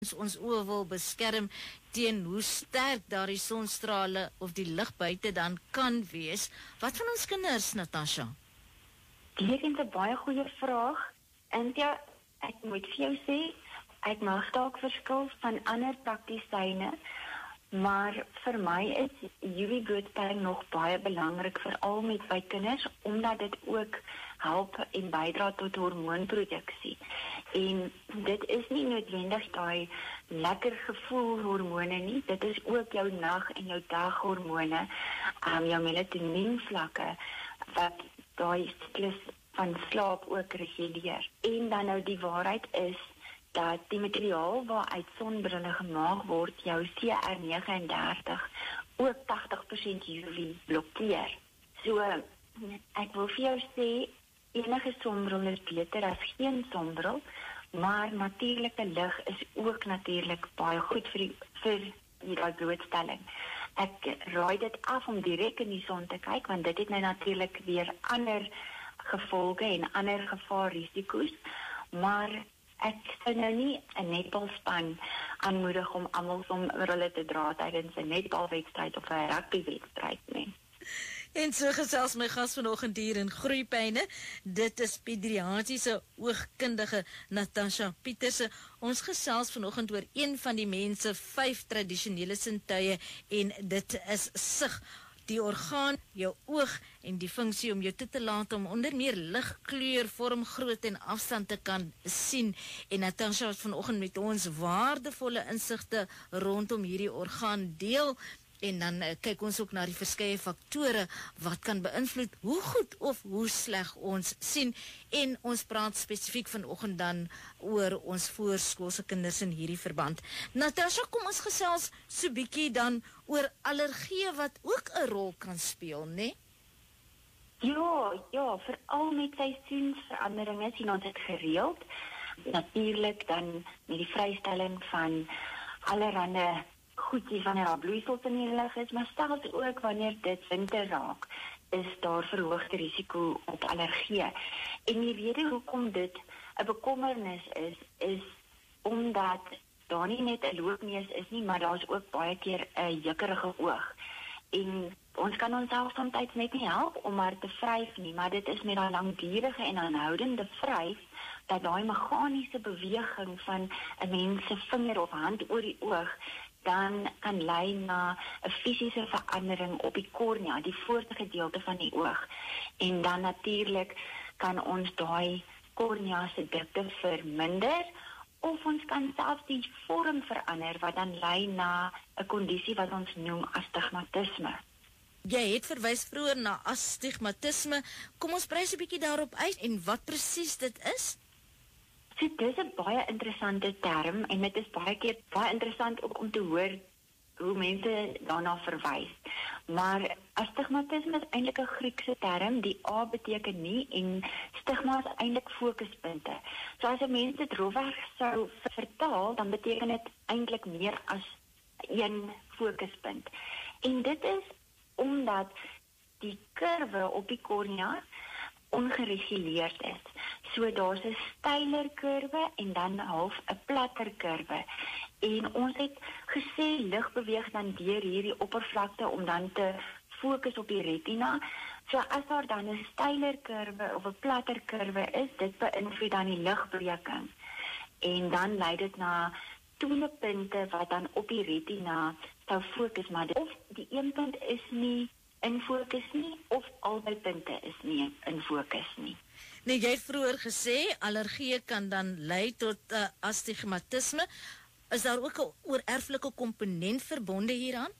ons oë wil beskerm teen hoe sterk daardie sonstrale of die lig buite dan kan wees. Wat van ons kinders, Natasha? Dit is 'n baie goeie vraag. En ja, ek moet vir jou sê, ek mag dalk verskil van ander praktisyne, maar vir my is UV-blootstelling nog baie belangrik, veral met by kinders, omdat dit ook help en bydra tot hormoonproduksie. En dit is nie noodwendig daai lekker gevoel hormone nie, dit is ook jou nag en jou daghormone, jou melatonien vlakke, wat daai siklus van slaap ook reguleer. En dan nou die waarheid is, dat die materiaal waaruit sonbrille gemaak word, jou CR39, ook 80% UV blokkeer. So, ek wil vir jou sê, enige sonbril is beter as geen sonbril, maar natuurlike lig is ook natuurlik baie goed vir die blootstelling. Ek raai dit af om direk in die son te kyk, want dit het nou natuurlik weer ander gevolge en ander gevaarrisiko's, maar ek sou nou nie 'n netbalspan aanmoedig om almal sonbrille te dra tydens 'n netbalwedstryd of 'n rugbywedstryd nie. En so gesels my gas vanoggend hier in Groepyne. Dit is pediatriese oogkundige Natasha Pieterse. Ons gesels vanoggend oor een van die mense 5 tradisionele sintuie en dit is sig. Die orgaan, jou oog en die funksie om jou te laat om onder meer lig, kleur, vorm, grootte en afstand te kan sien. En Natasha het vanoggend met ons waardevolle insigte rondom hierdie orgaan deel. En dan kyk ons ook na die verskeie faktore wat kan beïnvloed hoe goed of hoe sleg ons sien. En ons praat spesifiek vanoggend dan oor ons voorskoolse kinders in hierdie verband. Natasha, kom ons gesels so bietjie dan oor allergieë wat ook 'n rol kan speel, né? Ja, veral met seisoensveranderinge sien ons dit gereeld. Natuurlik dan met die vrystelling van allerhande goedjies wanneer daar bloeisels in die lug is, maar selfs ook wanneer dit winter raak, is daar verhoogde risiko op allergieë. En die rede hoekom dit 'n bekommernis is omdat daar nie net 'n loopneus is nie, maar daar's ook baie keer 'n jukkerige oog. En ons kan onsself soms net nie help om maar te vryf nie, maar dit is met daai langdurige en aanhoudende vryf dat daai meganiese beweging van 'n mens se vinger of hand oor die oog dan kan lei na 'n fisiese verandering op die kornea, die voorste gedeelte van die oog. En dan natuurlik kan ons daai kornea se dikte verminder, of ons kan selfs die vorm verander, wat dan lei na 'n kondisie wat ons noem astigmatisme. Jy het verwys vroeër na astigmatisme. Kom ons brei 'n bietjie daarop uit en wat presies dit is? So, dit is 'n baie interessante term en dit is baie keer baie interessant ook om te hoor hoe mense daarna verwys. Maar astigmatisme is eintlik 'n Griekse term, die A beteken nie en stigma is eintlik fokuspunte. So as 'n mens dit rofweg sou vertaal, dan beteken dit eintlik meer as een fokuspunt. En dit is omdat die kurwe op die kornea ongereguleerd is. So daar's 'n steiler kurwe en dan half 'n platter kurwe. En ons het gesê lig beweeg dan deur hierdie oppervlakte om dan te fokus op die retina. So as daar dan 'n steiler kurwe of 'n platter kurwe is, dit beïnvloed dan die ligbreking. En dan lei dit na tonepunte wat dan op die retina sou fokus, maar of die een punt is nie in fokus nie, of albei punte is nie in fokus nie. Nee, jy het vroeër gesê, allergieë kan dan lei tot astigmatisme. Is daar ook 'n oorerflike komponent verbonde hieraan?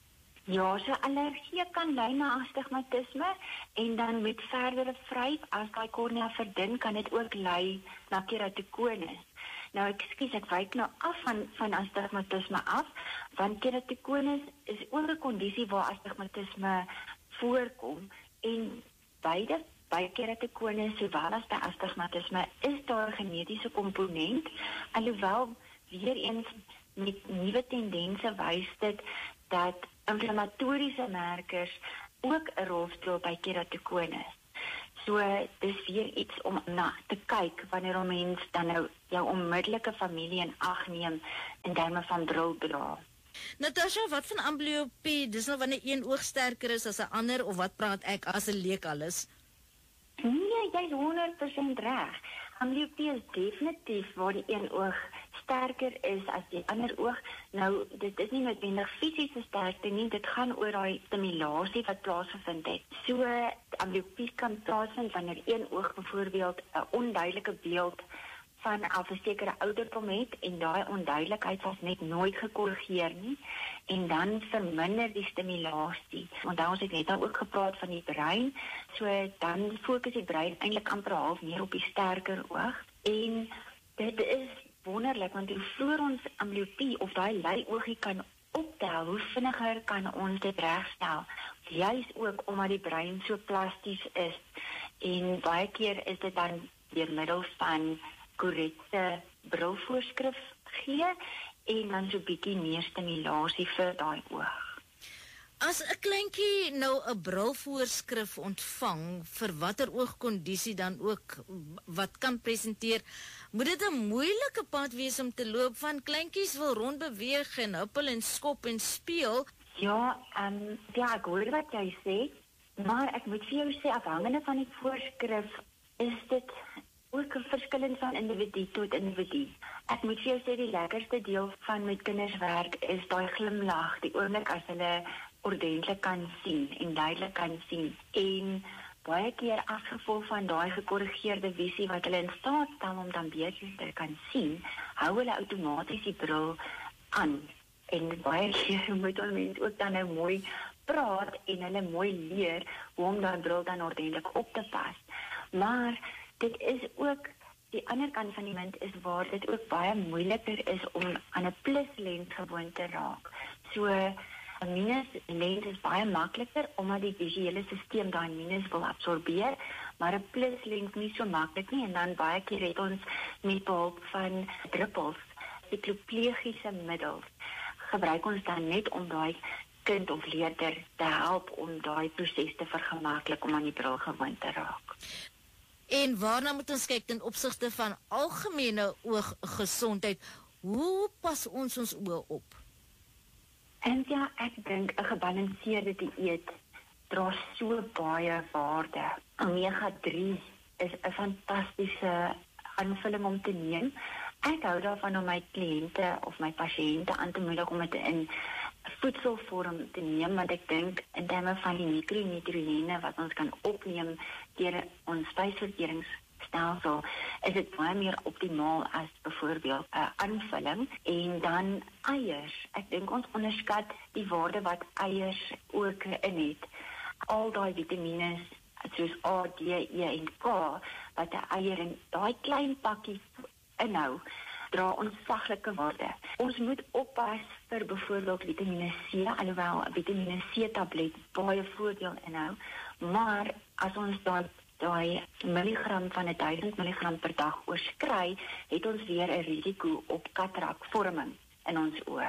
Ja, so allergie kan lei na astigmatisme en dan met verdere vryf, as daai kornea verdun, kan dit ook lei na keratokonus. Nou ek wyk nou af van astigmatisme af, want keratokonus is ook 'n kondisie waar astigmatisme voorkom en beide by keratokonus sowel as by astigmatisme is daar 'n genetiese komponent, alhoewel weer eens met nuwe tendense wys dit dat inflammatoriese markers ook 'n rol speel by keratokonus. So dis weer iets om na te kyk wanneer 'n mens dan nou jou onmiddellike familie in ag neem in terme van bril dra. Natasha, wat van amblyopie? Dis nou wanneer een oog sterker is as 'n ander, of wat praat ek as 'n leek alles? Nee, jy is 100% reg. Amblyopie is definitief waar die een oog sterker is as die ander oog. Nou, dit is nie noodwendig fisiese sterkte nie, dit gaan oor daai stimulasie wat plaasgevind het. So, amblyopie kan plaasvind wanneer een oog byvoorbeeld 'n onduidelike beeld van 'n sekere ouderdom het en daai onduidelikheid was net nooit gekorrigeer nie en dan verminder die stimulasie. Onthou ons het net ook gepraat van die brein, so dan fokus die brein eintlik amper half meer op die sterker oog en dit is wonderlik want hoe vroeër ons amblyopie of daai leioogie kan optel, hoe vinniger kan ons dit regstel. Juis ook omdat die brein so plasties is en baie keer is dit dan deur middel van korrekte brilvoorskrif gee en dan so 'n bietjie meer stimulasie vir daai oog. As 'n kleintjie nou 'n brilvoorskrif ontvang vir watter oogkondisie dan ook wat kan presenteer, moet dit 'n moeilike pad wees om te loop, want kleintjies wil rondbeweeg en huppel en skop en speel. Ja, ek hoor wat jy sê, maar ek moet vir jou sê afhangende van die voorskrif is dit ook verskillend van individu tot individu. Ek moet vir jou sê die lekkerste deel van met kinders werk is daai glimlag, die oomblik as hulle ordentlik kan sien en duidelik kan sien. En baie keer as gevolg van daai gekorrigeerde visie wat hulle in staat stel om dan beter te kan sien, hou hulle outomaties die bril aan. En baie keer moet ons mens ook dan nou mooi praat en hulle mooi leer hoe om daai bril dan ordentlik op te pas. Maar dit is ook die ander kant van die munt is waar dit ook baie moeiliker is om aan 'n pluslens gewoon te raak. So 'n minuslens is baie makliker omdat die visuele stelsel daai minus wil absorbeer, maar 'n pluslens nie so maklik nie en dan baie keer het ons met behulp van druppels, cycloplegiese middels, gebruik ons dan net om daai kind of leerder te help om daai proses te vergemaklik om aan die bril gewoon te raak. En waarna moet ons kyk ten opsigte van algemene ooggesondheid? Hoe pas ons oë op? En ja, ek dink 'n gebalanseerde dieet dra so baie waarde. Omega-3 is 'n fantastiese aanvulling om te neem. Ek hou daarvan om my kliënte of my pasiënte aan te moedig om dit in voedselvorm te neem, want ek dink in terme van die mikronutriënte wat ons kan opneem deur ons spysverteringsstelsel, is dit baie meer optimaal as byvoorbeeld 'n aanvulling. En dan eiers. Ek dink ons onderskat die waarde wat eiers ook in het. Al daai vitamiene soos A, D, E en K wat 'n eier in daai klein pakkie inhou, dra ontsaglike waarde. Ons moet oppas vir byvoorbeeld Vitamiene C, alhoewel 'n Vitamiene C tablet baie voordeel inhou, maar as ons daai milligram van 1000 milligram per dag oorskry, het ons weer 'n risiko op katarakvorming in ons oë.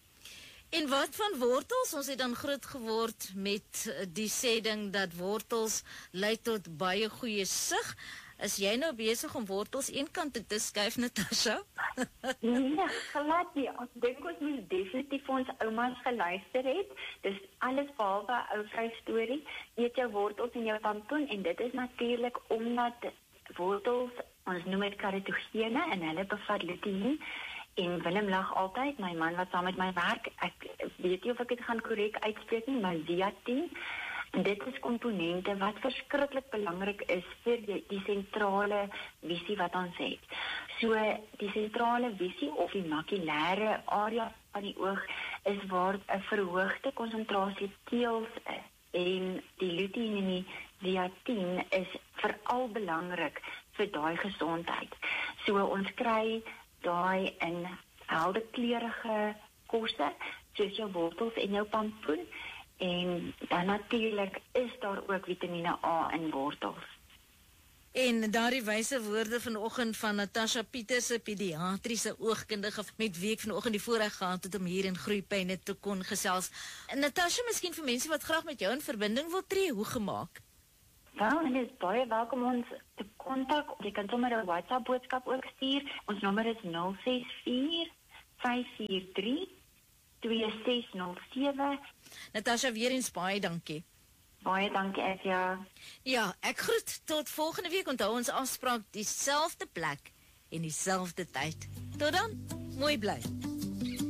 En wat van wortels? Ons het dan groot geword met die sêding dat wortels lei tot baie goeie sig. Is jy nou besig om wortels eenkant toe te skuif, Natasha? Nee, glad nie. Ek dink ons moet definitief ons oumas geluister het. Dis alles behalwe 'n ou vrou storie. Eet jou wortels en jou pampoen en dit is natuurlik omdat wortels, ons noem dit karitogene en hulle bevat luteïen. En Willem lag altyd, my man wat saam met my werk. Ek weet nie of ek dit gaan korrek uitspreek nie, maar zeatin. En dit is komponente wat verskriklik belangrik is vir die sentrale visie wat ons het. So die sentrale visie of die makulêre area van die oog is waar 'n verhoogde konsentrasie teels is. En die luteïen en die zeatin is veral belangrik vir daai gesondheid. So ons kry daai in helderkleurige kosse soos jou wortels en jou pampoen. En dan natuurlik is daar ook Vitamiene A in wortels. En daardie wyse woorde vanoggend van Natasha Pieterse, pediatriese oogkundige, met wie ek vanoggend die voorreg gehad het om hier in Groepyne te kon gesels. En Natasha, miskien vir mense wat graag met jou in verbinding wil tree, hoe gemaak? Wel, en dit is baie welkom ons te kontak. Jy kan sommer 'n WhatsApp boodskap ook stuur. Ons nommer is 064 543 2607. Natasha, weer eens baie dankie. Baie dankie, Asia. Ja, ek groet tot volgende week. Onthou ons afspraak dieselfde plek en dieselfde tyd. Tot dan, mooi bly.